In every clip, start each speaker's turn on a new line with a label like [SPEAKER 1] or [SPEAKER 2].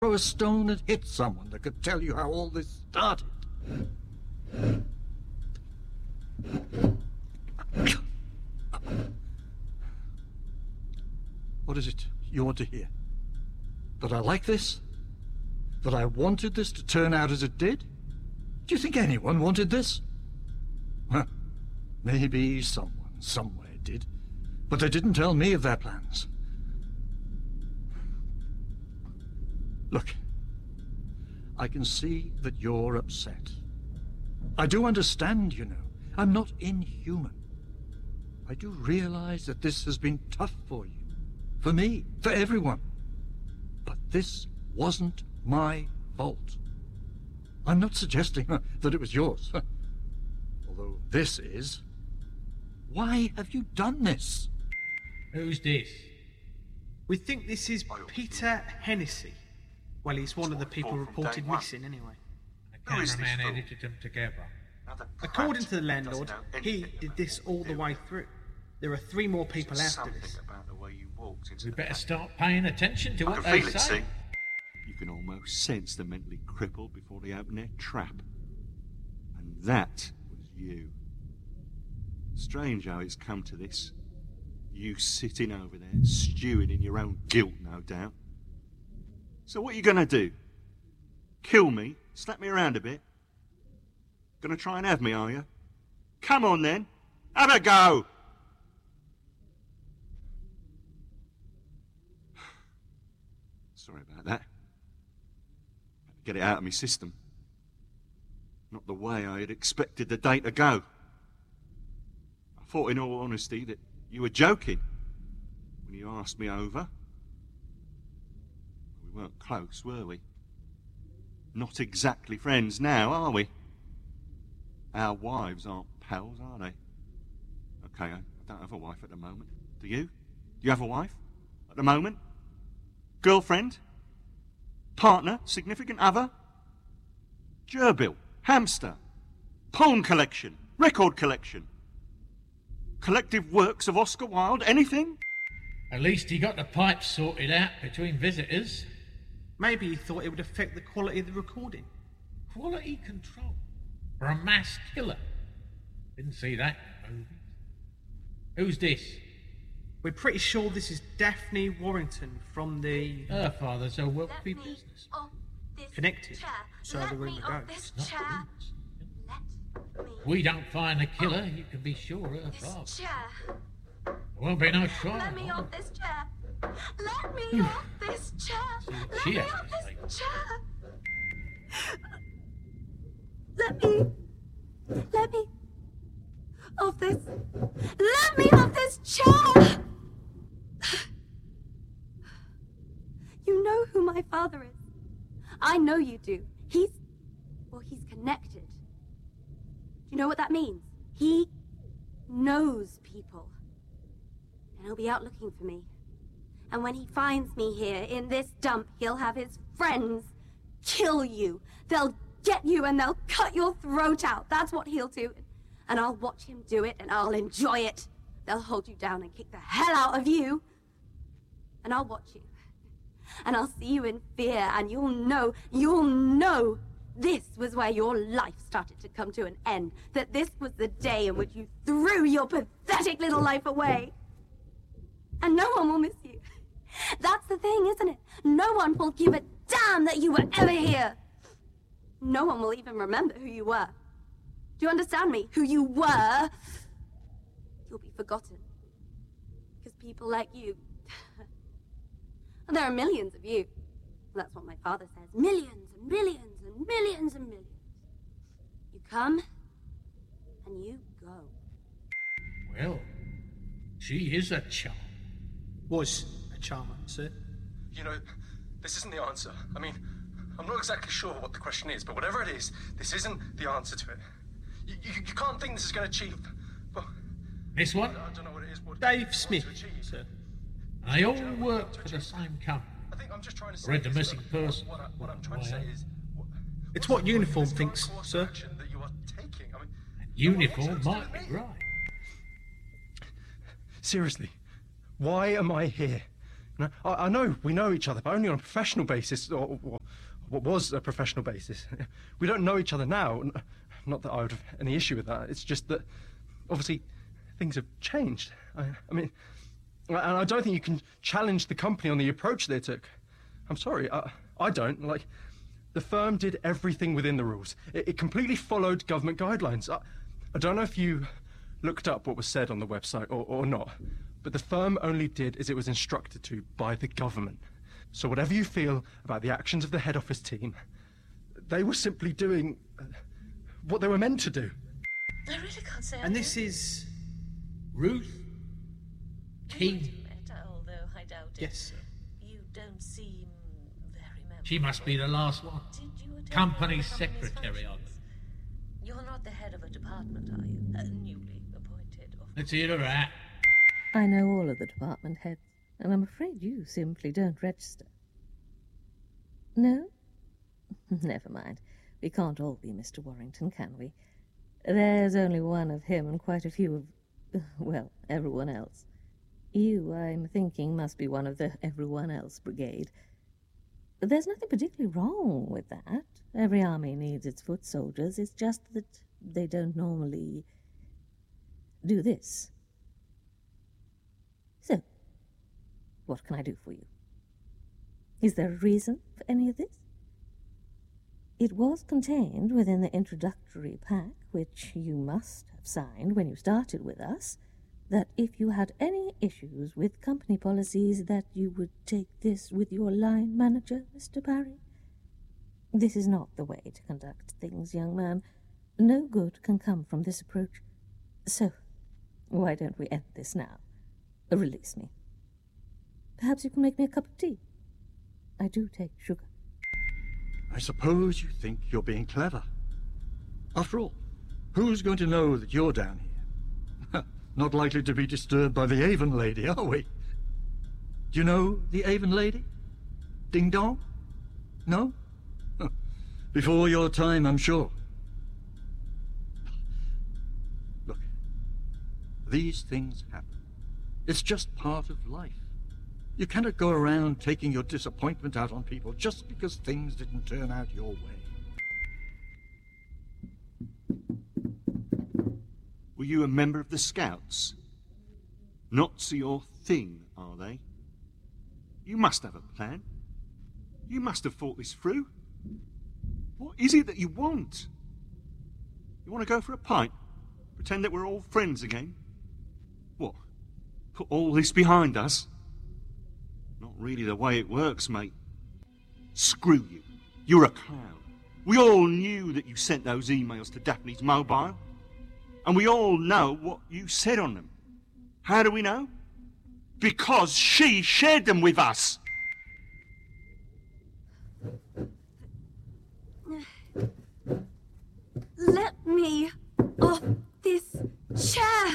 [SPEAKER 1] throw a stone and hit someone that could tell you how all this started. What is it you want to hear? That I like this? That I wanted this to turn out as it did? Do you think anyone wanted this? Well, maybe someone somewhere did, but they didn't tell me of their plans. Look, I can see that you're upset. I do understand, you know. I'm not inhuman. I do realize that this has been tough for you. For me, for everyone. But this wasn't my fault. I'm not suggesting that it was yours. Although this is. Why have you done this?
[SPEAKER 2] Who's this?
[SPEAKER 3] We think this is Peter Hennessy. Well, he's one of the people reported missing anyway.
[SPEAKER 2] The cameraman edited them together.
[SPEAKER 3] According to the landlord, he did this all the way through. There are 3 more people after this.
[SPEAKER 2] We better start paying attention to what
[SPEAKER 4] I
[SPEAKER 2] they
[SPEAKER 4] can feel it,
[SPEAKER 2] say.
[SPEAKER 4] see? You can almost sense the mentally crippled before they open their trap. And that was you. Strange how it's come to this. You sitting over there, stewing in your own guilt, no doubt. So what are you going to do? Kill me? Slap me around a bit? Gonna try and have me, are you? Come on then, have a go! Sorry about that. Had to get it out of my system. Not the way I had expected the day to go. I thought in all honesty that you were joking when you asked me over. We weren't close, were we? Not exactly friends now, are we? Our wives aren't pals, are they? Okay, I don't have a wife at the moment. Do you? Do you have a wife? At the moment? Girlfriend? Partner? Significant other? Gerbil? Hamster? Poem collection? Record collection? Collective works of Oscar Wilde? Anything?
[SPEAKER 2] At least he got the pipes sorted out between visitors.
[SPEAKER 3] Maybe he thought it would affect the quality of the recording.
[SPEAKER 2] Quality control for a mass killer. Didn't see that in movies. Who's this?
[SPEAKER 3] We're pretty sure this is Daphne Warrington from the...
[SPEAKER 2] Her father's a wealthy business.
[SPEAKER 3] Connected, so the rumour goes.
[SPEAKER 2] Not the rumors. We don't find the killer, you can be sure her father. There won't be no trial.
[SPEAKER 5] Let me off this chair. Let me off this chair. Let me off this chair. Let me off this. Let me off this chair. You know who my father is. I know you do. He's connected. Do you know what that means? He knows people. And he'll be out looking for me. And when he finds me here in this dump, he'll have his friends kill you. They'll get you and they'll cut your throat out. That's what he'll do. And I'll watch him do it and I'll enjoy it. They'll hold you down and kick the hell out of you. And I'll watch you. And I'll see you in fear and you'll know this was where your life started to come to an end. That this was the day in which you threw your pathetic little life away. And no one will miss you. That's the thing, isn't it? No one will give a damn that you were ever here. No one will even remember who you were. Do you understand me? Who you were. You'll be forgotten. Because people like you... there are millions of you. That's what my father says. Millions and millions and millions and millions. You come, and you go.
[SPEAKER 2] Well, she is a charm.
[SPEAKER 3] Was a charmer, sir.
[SPEAKER 6] You know, this isn't the answer. I mean, I'm not exactly sure what the question is, but whatever it is, this isn't the answer to it. You can't think this is going to achieve... Well,
[SPEAKER 2] this one?
[SPEAKER 6] I don't know what it is.
[SPEAKER 3] Dave Smith, sir.
[SPEAKER 2] They all work for the same company.
[SPEAKER 6] I think I'm just trying to say...
[SPEAKER 2] Read the missing person.
[SPEAKER 6] What I'm trying to say is...
[SPEAKER 3] It's what uniform thinks, sir.
[SPEAKER 6] That you are taking. I mean,
[SPEAKER 2] uniform might be right.
[SPEAKER 7] Seriously, why am I here? No, I know we know each other, but only on a professional basis, or what was a professional basis. We don't know each other now. Not that I would have any issue with that. It's just that, obviously, things have changed. I mean, and I don't think you can challenge the company on the approach they took. I'm sorry, I don't. Like, the firm did everything within the rules. It completely followed government guidelines. I don't know if you looked up what was said on the website or not, but the firm only did as it was instructed to by the government. So whatever you feel about the actions of the head office team, they were simply doing what they were meant to do.
[SPEAKER 8] I really can't say.
[SPEAKER 3] And this is
[SPEAKER 2] Ruth Keene.
[SPEAKER 8] Although I doubt it.
[SPEAKER 3] yes, sir.
[SPEAKER 8] You don't seem very memorable.
[SPEAKER 2] She must be the last one.
[SPEAKER 8] Did you attend
[SPEAKER 2] Company
[SPEAKER 8] the company's
[SPEAKER 2] secretary, I
[SPEAKER 8] functions? You're not the head of a department, are you? Newly appointed.
[SPEAKER 2] Let's hear her out.
[SPEAKER 9] I know all of the department heads, and I'm afraid you simply don't register. No? Never mind. We can't all be Mr. Warrington, can we? There's only one of him and quite a few of, well, everyone else. You, I'm thinking, must be one of the everyone else brigade. There's nothing particularly wrong with that. Every army needs its foot soldiers. It's just that they don't normally do this. So, what can I do for you? Is there a reason for any of this? It was contained within the introductory pack, which you must have signed when you started with us, that if you had any issues with company policies, that you would take this with your line manager, Mr. Barry. This is not the way to conduct things, young man. No good can come from this approach. So, why don't we end this now? Release me. Perhaps you can make me a cup of tea. I do take sugar.
[SPEAKER 1] I suppose you think you're being clever. After all, who's going to know that you're down here? Not likely to be disturbed by the Avon lady, are we? Do you know the Avon lady? Ding dong? No? Before your time, I'm sure. Look, these things happen. It's just part of life. You cannot go around taking your disappointment out on people just because things didn't turn out your way.
[SPEAKER 4] Were you a member of the Scouts? Not your thing, are they? You must have a plan. You must have thought this through. What is it that you want? You want to go for a pint? Pretend that we're all friends again? What? Put all this behind us? Not really the way it works, mate. Screw you. You're a clown. We all knew that you sent those emails to Daphne's mobile. And we all know what you said on them. How do we know? Because she shared them with us.
[SPEAKER 5] Let me off this chair.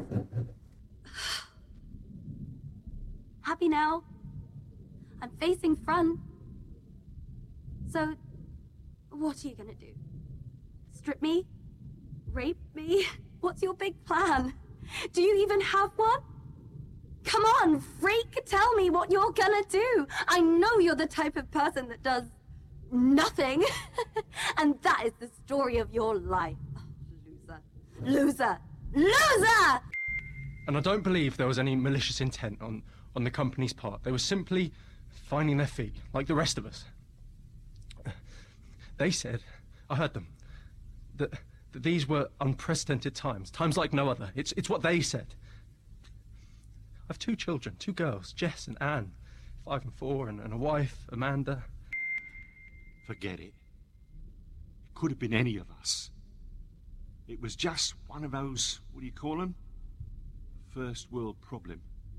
[SPEAKER 5] Happy now? I'm facing front. So, what are you gonna do? Strip me? Rape me? What's your big plan? Do you even have one? Come on, freak, tell me what you're gonna do. I know you're the type of person that does nothing. And that is the story of your life. Oh, loser. Loser. Loser!
[SPEAKER 7] And I don't believe there was any malicious intent on the company's part. They were simply finding their feet, like the rest of us. They said, I heard them, that these were unprecedented times, times like no other. It's what they said. I have 2 children, 2 girls, Jess and Anne, 5 and 4, and a wife, Amanda.
[SPEAKER 4] Forget it. It could have been any of us. It was just one of those, what do you call them? First world problem.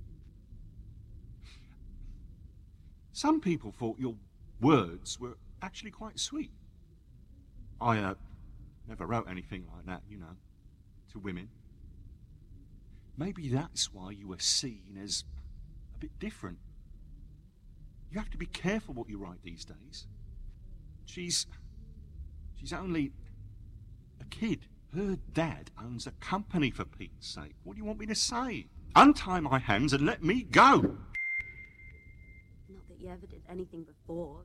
[SPEAKER 4] Some people thought your words were actually quite sweet. I never wrote anything like that, you know, to women. Maybe that's why you were seen as a bit different. You have to be careful what you write these days. She's only a kid. Her dad owns a company, for Pete's sake. What do you want me to say? Untie my hands and let me go.
[SPEAKER 5] that you ever did anything before.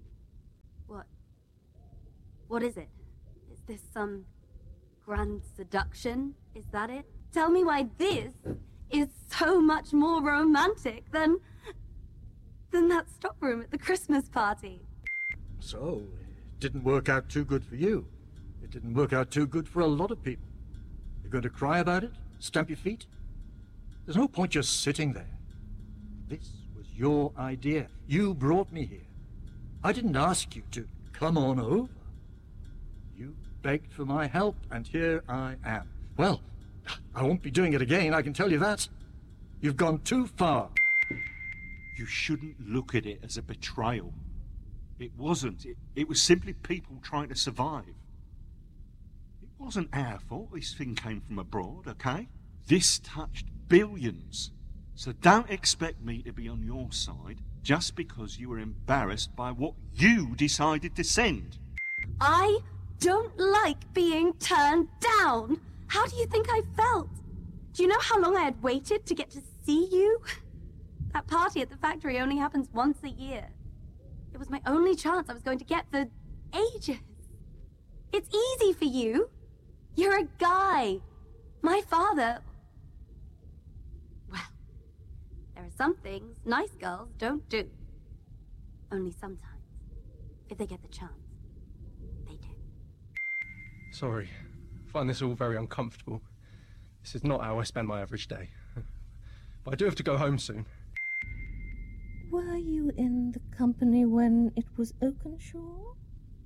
[SPEAKER 5] What is it? Is this some grand seduction? Is that it? Tell me why this is so much more romantic than that stockroom at the Christmas party.
[SPEAKER 1] So, it didn't work out too good for you. It didn't work out too good for a lot of people. You're going to cry about it? Stamp your feet? There's no point just sitting there. This was your idea. You brought me here. I didn't ask you to come on over. You begged for my help, and here I am. Well, I won't be doing it again, I can tell you that. You've gone too far.
[SPEAKER 4] You shouldn't look at it as a betrayal. It wasn't. It was simply people trying to survive. It wasn't our fault this thing came from abroad, okay? This touched billions. So don't expect me to be on your side just because you were embarrassed by what you decided to send.
[SPEAKER 5] I don't like being turned down. How do you think I felt? Do you know how long I had waited to get to see you? That party at the factory only happens once a year. It was my only chance I was going to get for ages. It's easy for you. You're a guy. My father... Well, there are some things nice girls don't do. Only sometimes. If they get the chance, they do.
[SPEAKER 7] Sorry. I find this all very uncomfortable. This is not how I spend my average day. But I do have to go home soon.
[SPEAKER 9] Were you in the company when it was Oakenshaw?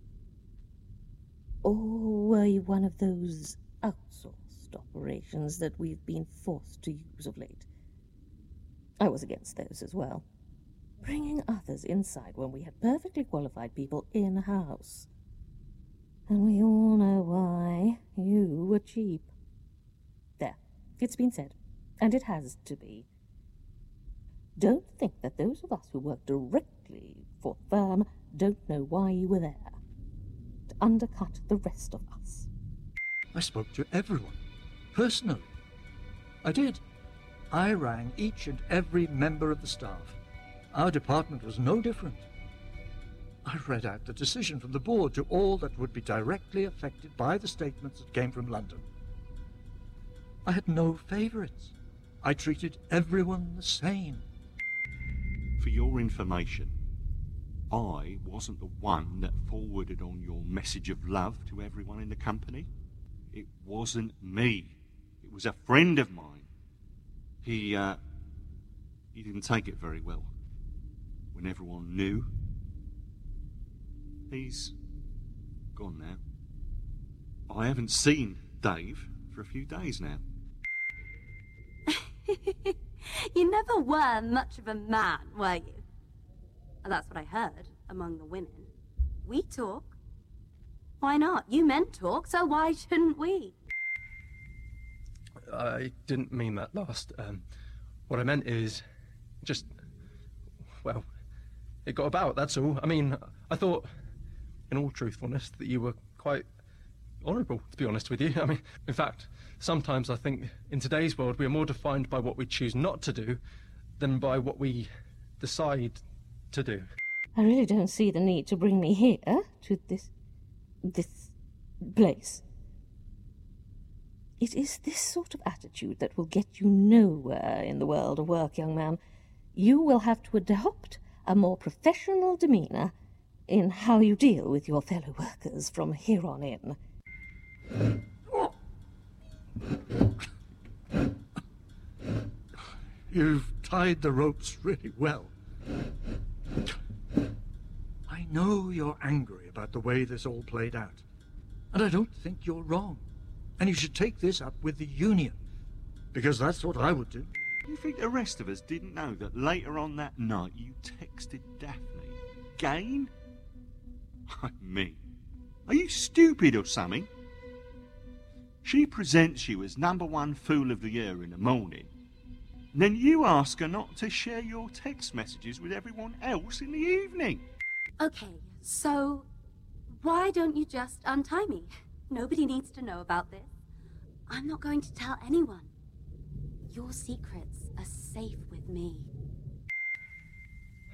[SPEAKER 9] Or were you one of those outsourced operations that we've been forced to use of late? I was against those as well. Bringing others inside when we had perfectly qualified people in-house. And we all know why. You were cheap. There, it's been said, and it has to be. Don't think that those of us who work directly for the firm don't know why you were there. To undercut the rest of us.
[SPEAKER 1] I spoke to everyone, personally. I did. I rang each and every member of the staff. Our department was no different. I read out the decision from the board to all that would be directly affected by the statements that came from London. I had no favourites. I treated everyone the same.
[SPEAKER 4] For your information, I wasn't the one that forwarded on your message of love to everyone in the company. It wasn't me. It was a friend of mine. He didn't take it very well when everyone knew. He's gone now. I haven't seen Dave for a few days now.
[SPEAKER 5] You never were much of a man, were you? That's what I heard among the women. We talk. Why not? You men talk, so why shouldn't we?
[SPEAKER 7] I didn't mean that last. What I meant is just, well, it got about, that's all. I mean, I thought, in all truthfulness, that you were quite honourable, to be honest with you. I mean, in fact, sometimes I think in today's world we are more defined by what we choose not to do than by what we decide to do.
[SPEAKER 9] I really don't see the need to bring me here, to this place. It is this sort of attitude that will get you nowhere in the world of work, young man. You will have to adopt a more professional demeanour in how you deal with your fellow workers from here on in.
[SPEAKER 1] You've tied the ropes really well. I know you're angry about the way this all played out, and I don't think you're wrong. And you should take this up with the union, because that's what I would do.
[SPEAKER 4] You think the rest of us didn't know that later on that night you texted Daphne? Again? I mean, are you stupid or something? She presents you as #1 Fool of the Year in the morning, and then you ask her not to share your text messages with everyone else in the evening.
[SPEAKER 5] Okay, so why don't you just untie me? Nobody needs to know about this. I'm not going to tell anyone. Your secrets are safe with me.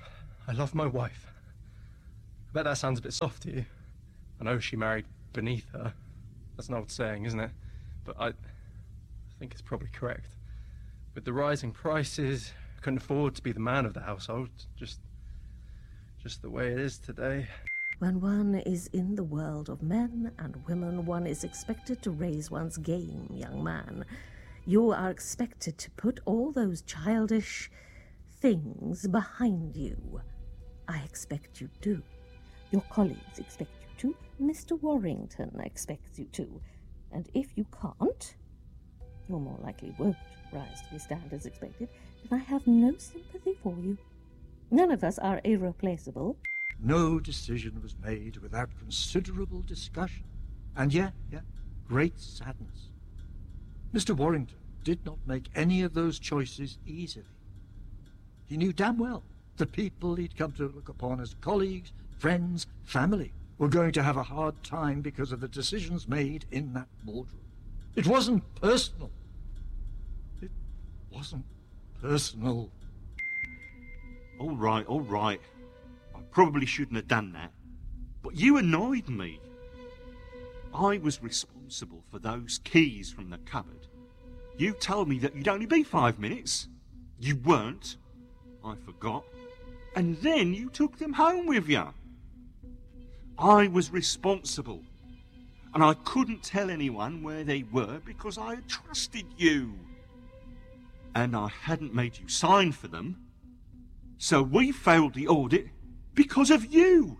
[SPEAKER 7] I love my wife. I bet that sounds a bit soft to you. I know she married beneath her. That's an old saying, isn't it? But I think it's probably correct. With the rising prices, I couldn't afford to be the man of the household. Just the way it is today.
[SPEAKER 9] When one is in the world of men and women, one is expected to raise one's game, young man. You are expected to put all those childish things behind you. I expect you to. Your colleagues expect you to. Mr. Warrington expects you to. And if you can't, you more likely won't rise to the standards expected, then I have no sympathy for you. None of us are irreplaceable.
[SPEAKER 1] No decision was made without considerable discussion. And great sadness. Mr. Warrington did not make any of those choices easily. He knew damn well that people he'd come to look upon as colleagues, friends, family were going to have a hard time because of the decisions made in that boardroom. It wasn't personal. It wasn't personal.
[SPEAKER 4] All right. I probably shouldn't have done that. But you annoyed me. I was responsible for those keys from the cupboard. You told me that you'd only be 5 minutes. You weren't. I forgot. And then you took them home with you. I was responsible. And I couldn't tell anyone where they were because I had trusted you. And I hadn't made you sign for them. So we failed the audit because of you.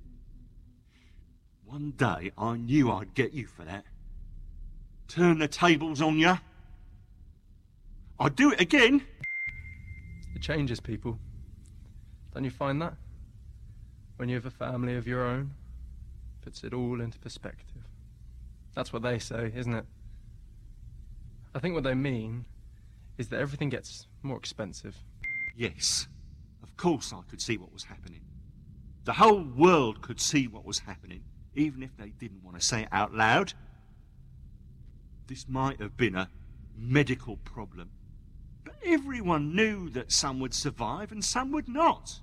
[SPEAKER 4] One day I knew I'd get you for that. Turn the tables on you. I'd do it again.
[SPEAKER 7] It changes people. Don't you find that? When you have a family of your own, puts it all into perspective. That's what they say, isn't it? I think what they mean is that everything gets more expensive.
[SPEAKER 4] Yes, of course I could see what was happening. The whole world could see what was happening, even if they didn't want to say it out loud. This might have been a medical problem, but everyone knew that some would survive and some would not.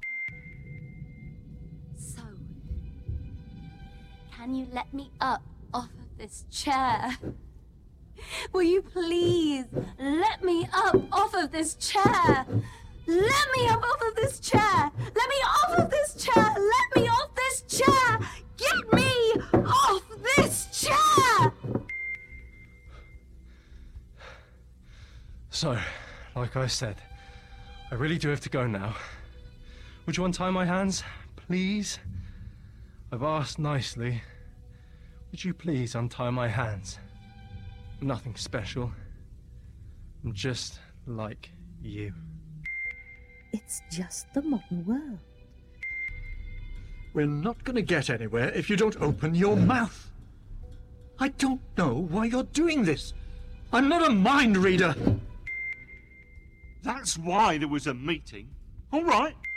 [SPEAKER 5] So, can you let me up off of this chair? Will you please let me up off of this chair? Let me up off of this chair! Let me off of this chair! Let me off this chair! Get me off this chair!
[SPEAKER 7] So, like I said, I really do have to go now. Would you untie my hands, please? I've asked nicely. Would you please untie my hands? Nothing special. I'm just like you.
[SPEAKER 9] It's just the modern world.
[SPEAKER 1] We're not going to get anywhere if you don't open your mouth. I don't know why you're doing this. I'm not a mind reader.
[SPEAKER 4] That's why there was a meeting. All right.